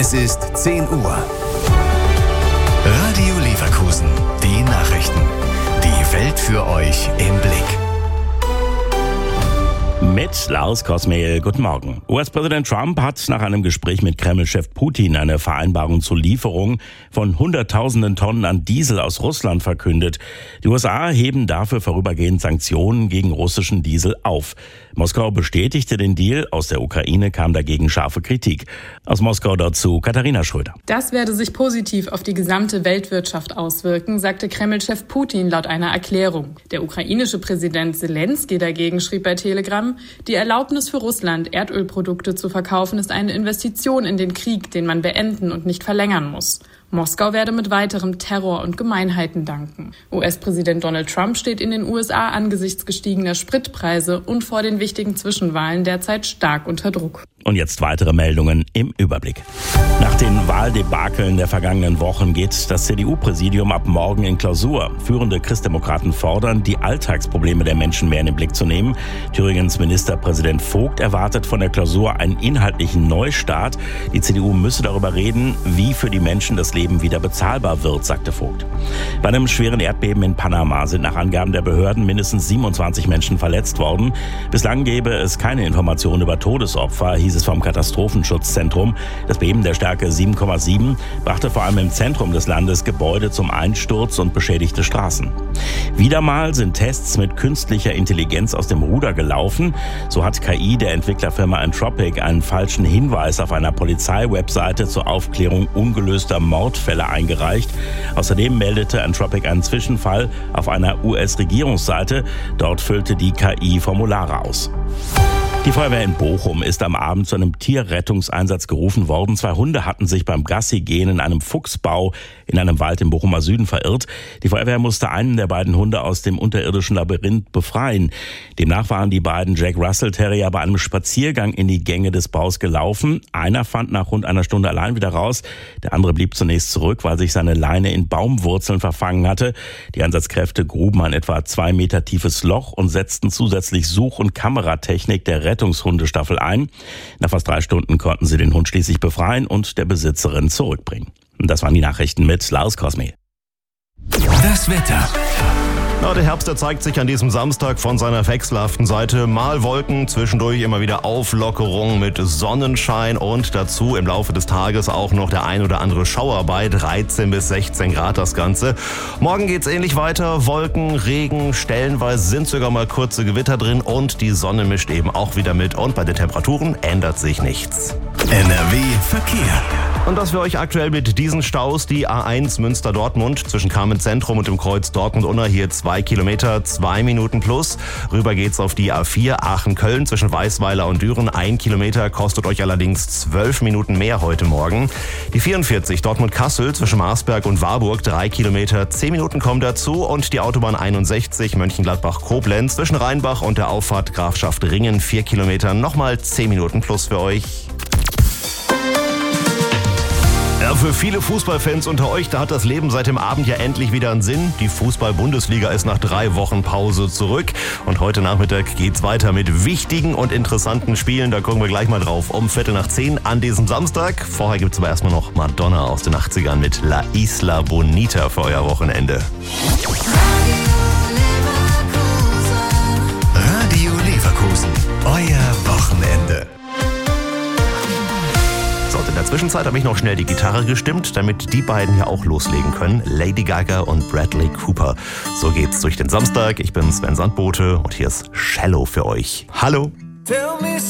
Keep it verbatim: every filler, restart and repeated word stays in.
Es ist zehn Uhr. Radio Leverkusen. Die Nachrichten. Die Welt für euch im Blick. Mit Lars Kosmehl, guten Morgen. U S-Präsident Trump hat nach einem Gespräch mit Kreml-Chef Putin eine Vereinbarung zur Lieferung von Hunderttausenden Tonnen an Diesel aus Russland verkündet. Die U S A heben dafür vorübergehend Sanktionen gegen russischen Diesel auf. Moskau bestätigte den Deal, aus der Ukraine kam dagegen scharfe Kritik. Aus Moskau dazu Katharina Schröder. Das werde sich positiv auf die gesamte Weltwirtschaft auswirken, sagte Kreml-Chef Putin laut einer Erklärung. Der ukrainische Präsident Selenskyj dagegen schrieb bei Telegram: Die Erlaubnis für Russland, Erdölprodukte zu verkaufen, ist eine Investition in den Krieg, den man beenden und nicht verlängern muss. Moskau werde mit weiterem Terror und Gemeinheiten danken. U S-Präsident Donald Trump steht in den U S A angesichts gestiegener Spritpreise und vor den wichtigen Zwischenwahlen derzeit stark unter Druck. Und jetzt weitere Meldungen im Überblick. Nach den Wahldebakeln der vergangenen Wochen geht das C D U-Präsidium ab morgen in Klausur. Führende Christdemokraten fordern, die Alltagsprobleme der Menschen mehr in den Blick zu nehmen. Thüringens Ministerpräsident Vogt erwartet von der Klausur einen inhaltlichen Neustart. Die C D U müsse darüber reden, wie für die Menschen das Leben wieder bezahlbar wird, sagte Vogt. Bei einem schweren Erdbeben in Panama sind nach Angaben der Behörden mindestens siebenundzwanzig Menschen verletzt worden. Bislang gebe es keine Informationen über Todesopfer, hieß es vom Katastrophenschutzzentrum. Das Beben der Stärke sieben Komma sieben brachte vor allem im Zentrum des Landes Gebäude zum Einsturz und beschädigte Straßen. Wieder mal sind Tests mit künstlicher Intelligenz aus dem Ruder gelaufen. So hat K I der Entwicklerfirma Anthropic einen falschen Hinweis auf einer Polizeiwebseite zur Aufklärung ungelöster Mordfälle eingereicht. Außerdem meldete Anthropic einen Zwischenfall auf einer U S-Regierungsseite. Dort füllte die K I Formulare aus. Die Feuerwehr in Bochum ist am Abend zu einem Tierrettungseinsatz gerufen worden. Zwei Hunde hatten sich beim Gassi-Gehen in einem Fuchsbau in einem Wald im Bochumer Süden verirrt. Die Feuerwehr musste einen der beiden Hunde aus dem unterirdischen Labyrinth befreien. Demnach waren die beiden Jack Russell Terrier bei einem Spaziergang in die Gänge des Baus gelaufen. Einer fand nach rund einer Stunde allein wieder raus. Der andere blieb zunächst zurück, weil sich seine Leine in Baumwurzeln verfangen hatte. Die Einsatzkräfte gruben ein etwa zwei Meter tiefes Loch und setzten zusätzlich Such- und Kameratechnik der Rettungshundestaffel ein. Nach fast drei Stunden konnten sie den Hund schließlich befreien und der Besitzerin zurückbringen. Und das waren die Nachrichten mit Lars Kosmehl. Das Wetter. Ja, der Herbst, der zeigt sich an diesem Samstag von seiner wechselhaften Seite. Mal Wolken, zwischendurch immer wieder Auflockerung mit Sonnenschein und dazu im Laufe des Tages auch noch der ein oder andere Schauer bei dreizehn bis sechzehn Grad das Ganze. Morgen geht's ähnlich weiter. Wolken, Regen, stellenweise sind sogar mal kurze Gewitter drin und die Sonne mischt eben auch wieder mit. Und bei den Temperaturen ändert sich nichts. N R W Verkehr. Und das für euch aktuell mit diesen Staus: die A eins Münster-Dortmund zwischen Kamenz-Zentrum und dem Kreuz Dortmund-Unna, hier zwei Kilometer, zwei Minuten plus. Rüber geht's auf die A vier Aachen-Köln zwischen Weißweiler und Düren, ein Kilometer, kostet euch allerdings zwölf Minuten mehr heute Morgen. Die vierundvierzig Dortmund-Kassel zwischen Marsberg und Warburg, drei Kilometer, zehn Minuten kommen dazu. Und die Autobahn einundsechzig Mönchengladbach-Koblenz zwischen Rheinbach und der Auffahrt Grafschaft Ringen, vier Kilometer, nochmal zehn Minuten plus für euch. Ja, für viele Fußballfans unter euch, da hat das Leben seit dem Abend ja endlich wieder einen Sinn. Die Fußball-Bundesliga ist nach drei Wochen Pause zurück. Und heute Nachmittag geht's weiter mit wichtigen und interessanten Spielen. Da gucken wir gleich mal drauf. Um Viertel nach zehn an diesem Samstag. Vorher gibt's aber erstmal noch Madonna aus den achtzigern mit La Isla Bonita für euer Wochenende. Radio Leverkusen. Euer Wochenende. In der Zwischenzeit habe ich noch schnell die Gitarre gestimmt, damit die beiden hier auch loslegen können. Lady Gaga und Bradley Cooper. So geht's durch den Samstag. Ich bin Sven Sandbote und hier ist Shallow für euch. Hallo!